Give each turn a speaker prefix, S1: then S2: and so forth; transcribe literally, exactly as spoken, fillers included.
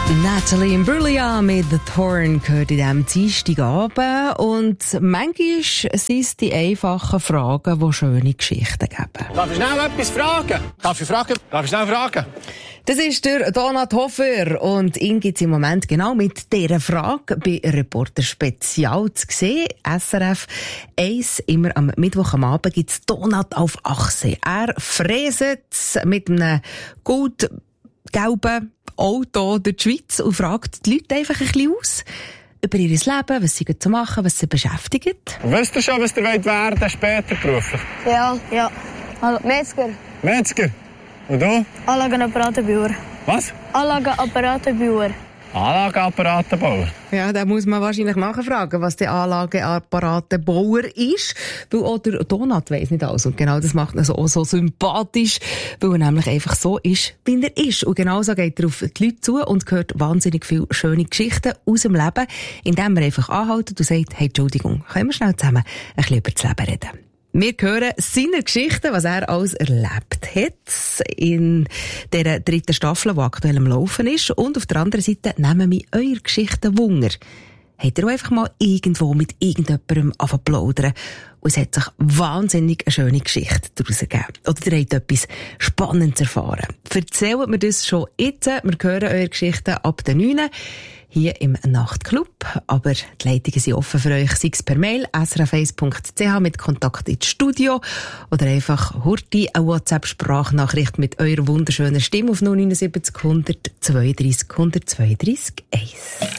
S1: Natalie Imbruglia mit «The Thorn» gehört in diesem Dienstagabend. Und manchmal sind es die einfachen Fragen, die schöne Geschichten geben.
S2: Darf ich schnell etwas fragen? Darf ich fragen? Darf ich schnell fragen?
S1: Das ist der Donat Hofer und ihn gibt es im Moment genau mit dieser Frage bei Reporter Spezial zu sehen. S R F eins, immer am Mittwoch am Abend gibt es Donat auf Achse. Er fräset mit einem gut gelben Auto durch die Schweiz und fragt die Leute einfach ein bisschen aus über ihr Leben, was sie zu machen, was sie beschäftigt.
S2: Weißt du schon, was ihr werden wollt, später beruflich?
S3: Ja, ja. Metzger.
S2: Metzger. Und du?
S3: Anlagenapparatenbauer.
S2: Was?
S3: Anlagenapparatenbauer.
S2: Anlageapparatenbauer.
S1: Ja, da muss man wahrscheinlich nachfragen, was der Anlageapparatenbauer ist. Weil auch der Donat weiss nicht alles. Und genau das macht ihn so, so sympathisch, weil er nämlich einfach so ist, wie er ist. Und genau so geht er auf die Leute zu und hört wahnsinnig viele schöne Geschichten aus dem Leben, indem er einfach anhält und sagt, hey, Entschuldigung, können wir schnell zusammen ein bisschen über das Leben reden? Wir hören seine Geschichten, was er alles erlebt hat in dieser dritten Staffel, die aktuell am Laufen ist. Und auf der anderen Seite nehmen wir eure Geschichten Wunder. Habt ihr auch einfach mal irgendwo mit irgendjemandem angefangen zu plaudern und es hat sich wahnsinnig eine schöne Geschichte daraus gegeben? Oder ihr habt etwas Spannendes erfahren? Erzählt mir das schon jetzt. Wir hören eure Geschichten ab der neun hier im Nachtclub. Aber die Leitungen sind offen für euch, sei es per Mail s r f eins punkt c h mit Kontakt ins Studio oder einfach hurti eine WhatsApp-Sprachnachricht mit eurer wunderschönen Stimme auf null neun sieben hundert zweiunddreißig hundertzweiunddreißig eins.